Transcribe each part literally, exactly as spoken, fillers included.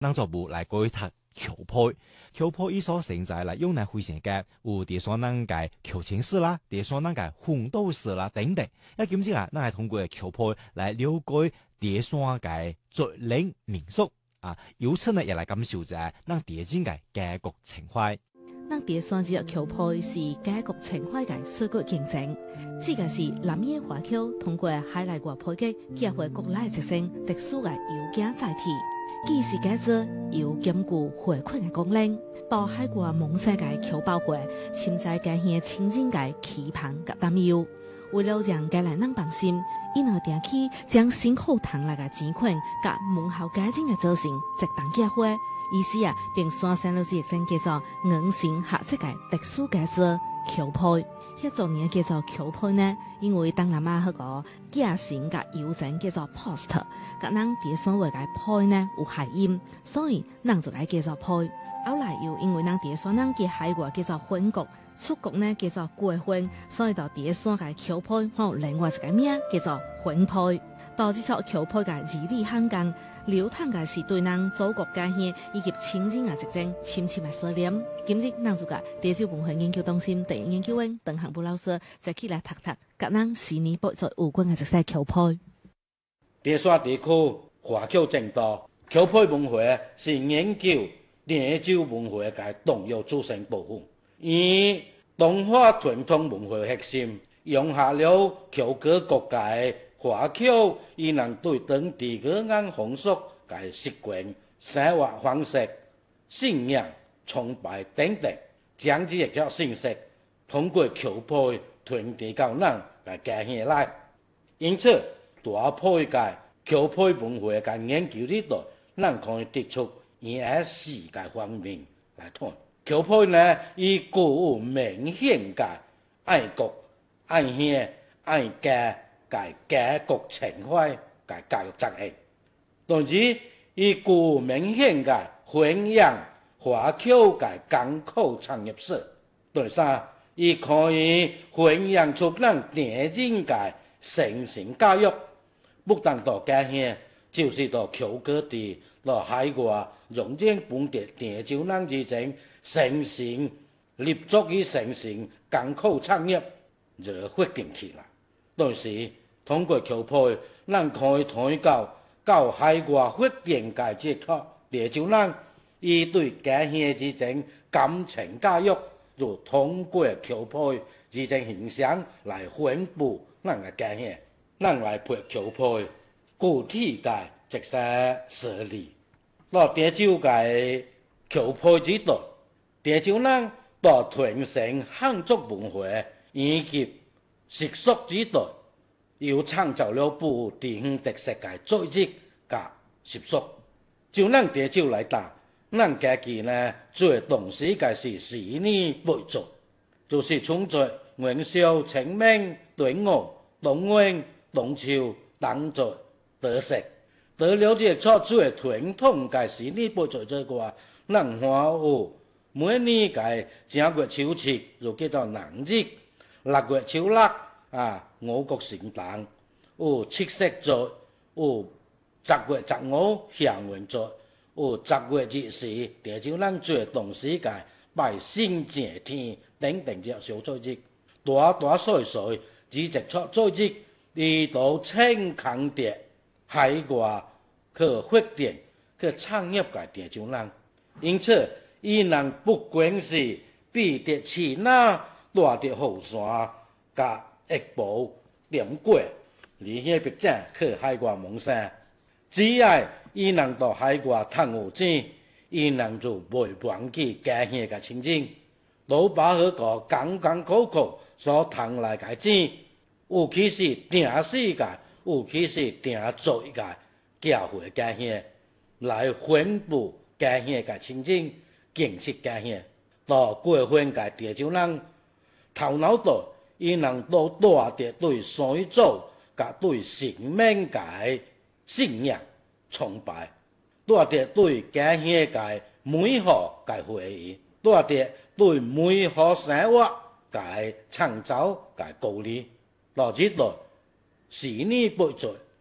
咱做部来改读球派，球派伊所成在来用来回成嘅有第所咱嘅球情史啦，第所咱嘅奋斗史啦等等。一兼之啊，咱系通过球派来了解第所嘅族领民俗啊，由此呢也来感受在咱第真嘅家国情怀。 咱第三只球派是家国情怀嘅首个竞争，这个是南野华侨通过海内外派剧结合国内特性特殊嘅邮件载体。既是改造又兼顾回馈嘅功能，到海外蒙世界侨胞會，潛在家鄉親近嘅期盼及擔憂。為了讓家內人放心，伊能定期將辛苦賺來嘅錢款及門後家境嘅造成一同結合，意思啊，並選選了一種叫做硬性合作嘅特殊改造僑派。一種嘢叫做僑派呢，因為東南亞嗰個寄信嘅郵政叫做 post， 咁咱第三位嘅派呢有諧音，所以咱就嚟叫做派。後來又因為咱第三咱嘅海外叫做分國，出國呢叫做過分，所以到第三嘅僑派有另外一個名叫做分派。到這首僑派嘅字裡行間，流淌嘅是對咱祖國家鄉以及親人嘅一種深深嘅思念。今日咱就甲地州文化研究中心地研究員鄧行武老師再起來讀讀，甲咱十年不做有關嘅一些僑派。 第三地區華僑正多，僑派文化是研究地州文化嘅重要組成部分。以東華傳統文化核心，融合了僑各國界華僑伊能對當地語言風俗、嘅習慣、生活方式、信仰、崇拜等等，將這些信息通過僑派傳遞到咱嘅家鄉來。因此，大派嘅僑派文化嘅研究裡頭，咱可以得出以下四個方面來談。僑派呢，伊具有明顯嘅愛國、愛鄉、愛家嘅家國情懷嘅教育責任，同時伊具有明顯嘅弘揚華僑嘅艱苦產業史。第三，伊可以弘揚出咱地人嘅誠信教育，不但到家鄉，就是到僑各地、到海外，融入本地地州人之間誠信立足於誠信艱苦產業，就發展起來。同時，通過僑派，咱可以推到到海外發展嘅這個地州人，伊對家鄉之間感情教育，就通過僑派之間形象來宣佈咱嘅家鄉。咱來配僑派具體嘅一些實例。到地州嘅僑派之道，地州人到傳承漢族文化以及習俗之道，又創造了部地方特色嘅組織甲習俗。就咱地州來打，咱家己呢最重視嘅是十年八節，就是春節、元宵、清明、端午、中元、中秋、冬節、得食。除了這個最傳統嘅十年八節之外，咱還有每年嘅正月初七就叫做農曆，六月初六啊五穀盛誕，有七夕節，有十月十五祥雲節，有十月二十地州人最重視嘅拜神謝天等等這小組織，大大細細幾隻組組織，伊都稱強調海外去發展去創業嘅地州人，因此伊能不管是比得起那大的後山甲一步點過，而且畢竟去海外夢想，只要伊能到海外賺有錢，伊能就袂忘記家鄉嘅親情，都把迄個艱艱苦苦所賺來嘅錢，有其是定死個，有其是定做個，寄回家鄉來宣布家鄉嘅親情，建設家鄉。到過分嘅地州人頭腦大，伊能都大着對水祖甲對神明嘅信仰崇拜，大着對家鄉嘅美好嘅回憶，大着對美好生活嘅創造嘅鼓勵。到這度十年八載，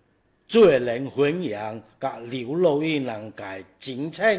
最能弘扬甲流露于人界真情。